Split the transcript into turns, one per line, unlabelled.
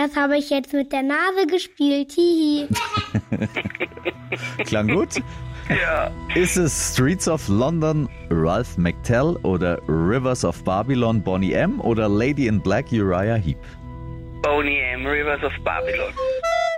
Das habe ich jetzt mit der Nase gespielt. Hihi.
Klang gut.
Ja.
Ist es Streets of London, Ralph McTell oder Rivers of Babylon, Boney M. oder Lady in Black, Uriah Heep?
Boney M. Rivers of Babylon.